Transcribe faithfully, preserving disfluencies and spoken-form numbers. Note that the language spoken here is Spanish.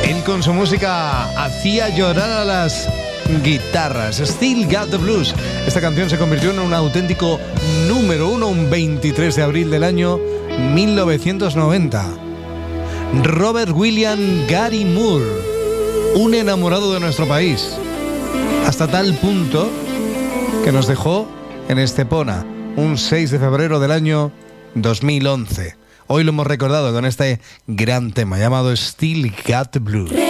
Él con su música hacía llorar a las guitarras. Still Got the Blues. Esta canción se convirtió en un auténtico número uno un veintitrés de abril del año mil novecientos noventa. Robert William Gary Moore, un enamorado de nuestro país, hasta tal punto que nos dejó en Estepona un seis de febrero del año dos mil once. Hoy lo hemos recordado con este gran tema llamado Still Got the Blues.